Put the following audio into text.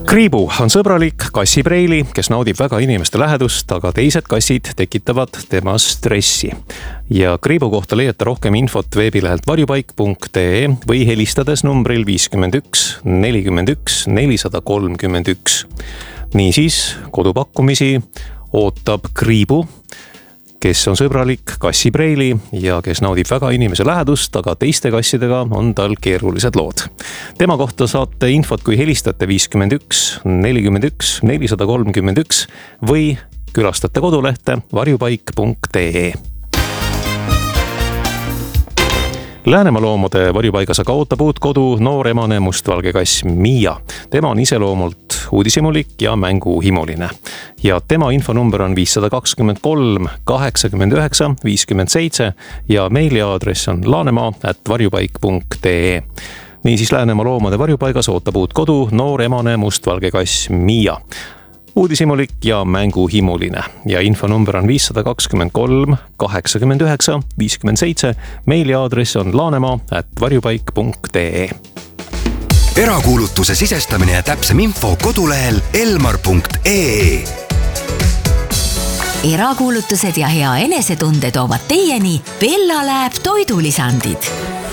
Kriibu on sõbralik kassipreili, kes naudib väga inimeste lähedust, aga teised kassid tekitavad tema stressi. Ja Kriibu kohta leiate rohkem infot veebilehelt varjupaik.ee või helistades numbril 51 41 431. Niisiis, kodupakkumisi ootab Kriibu, kes on sõbralik kassipreili ja kes naudib väga inimese lähedust, aga teiste kassidega on tal keerulised lood. Tema kohta saate infot, kui helistate 51 41 431 või külastate kodulehte varjupaik.ee. Läänemaa loomade varjupaigas aga ootab uut kodu nooremane mustvalge kass Mia. Tema on iseloomult uudishimulik ja mänguhimuline. Ja tema infonumber on 523 89 57 ja meiliaadress on laanemaa@varjupaik.ee. Niisiis Läänemaa loomade varjupaigas ootab uut kodu nooremane mustvalge kass Mia. Uudishimulik ja mänguhimuline ja infonumber on 523 89 57. Meiliaadress on laanemaa@varjupaik.ee. Erakuulutuse sisestamine ja täpsem info kodulehel elmar.ee. Erakuulutused ja hea enesetunde toovad teieni Bella Lab toidulisandid.